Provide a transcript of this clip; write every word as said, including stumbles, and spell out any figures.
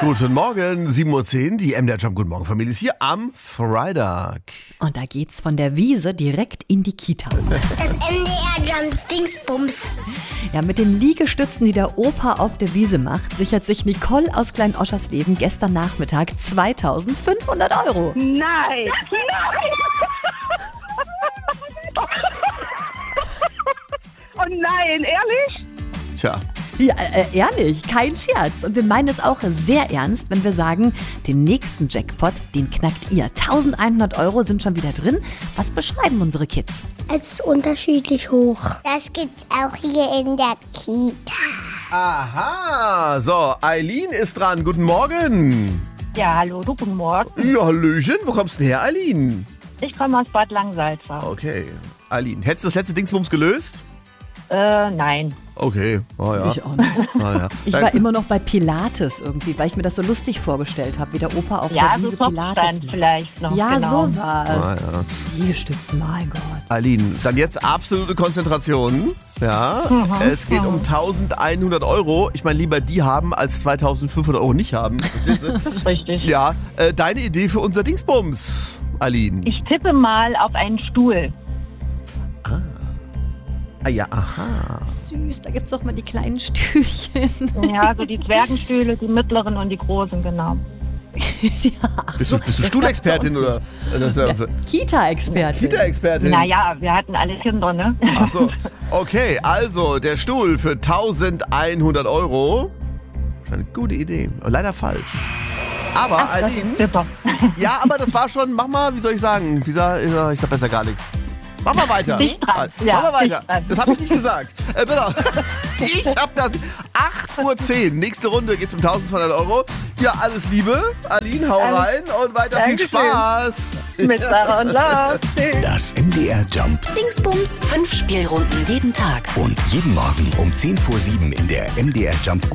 Guten Morgen, sieben Uhr zehn, die M D R Jump Guten Morgen Familie ist hier am Freitag. Und da geht's von der Wiese direkt in die Kita. Das M D R Jump Dingsbums. Ja, mit den Liegestützen, die der Opa auf der Wiese macht, sichert sich Nicole aus Klein-Oschersleben gestern Nachmittag zweitausendfünfhundert Euro. Nein, nein. Oh nein, ehrlich? Tja, Ja, äh, ehrlich, kein Scherz. Und wir meinen es auch sehr ernst, wenn wir sagen, den nächsten Jackpot, den knackt ihr. eintausendeinhundert Euro sind schon wieder drin. Was beschreiben unsere Kids? Es ist unterschiedlich hoch. Das gibt's auch hier in der Kita. aha, so, Eileen ist dran, guten Morgen. Ja, hallo, du, guten Morgen. Ja, Hallöchen, wo kommst du denn her, Eileen? Ich komme aus Bad Langsalza. Okay, Eileen, hättest du das letzte Dingsbums gelöst? Äh, nein. Okay, oh ja. Ich auch nicht. Ah, ja. Ich war immer noch bei Pilates irgendwie, weil ich mir das so lustig vorgestellt habe, wie der Opa auf Ja, der so Wiese Pilates Kopfstand macht. vielleicht noch. Ja, genau. so war Ah, ja. Liegestützen, mein Gott. Eileen, dann jetzt absolute Konzentration. Ja, es geht um eintausendeinhundert Euro. Ich meine, lieber die haben, als zweitausendfünfhundert Euro nicht haben. Verstehst du? Das ist richtig. Ja, äh, deine Idee für unser Dingsbums, Eileen. Ich tippe mal auf einen Stuhl. Ah ja, aha. Süß, da gibt's doch mal die kleinen Stühlchen. Ja, so die Zwergenstühle, die mittleren und die großen, genau. Ja, ach Bist so, du, bist du das Stuhlexpertin gab's bei oder? Das ist ja, uns. Kita-Expertin. Kita-Expertin? Naja, wir hatten alle Kinder, ne? Ach so, okay, also der Stuhl für eintausendeinhundert Euro. Schon eine gute Idee, leider falsch. Aber Eileen, Super. ja, aber das war schon, mach mal, wie soll ich sagen, wie sag, ich sag besser gar nichts. Mach mal weiter. Dicht dran. Mach Ja, mal weiter. dicht dran. Das habe ich nicht gesagt. Äh, bitte. Ich hab das. acht Uhr zehn. Nächste Runde geht's um eintausendzweihundert Euro. Ja, alles Liebe. Aline, hau Alles- rein und weiter viel Dankeschön. Spaß. Mit Sarah und Lars. Tschüss. Das M D R Jump. Dingsbums. Fünf Spielrunden jeden Tag. Und jeden Morgen um zehn vor sieben in der M D R Jump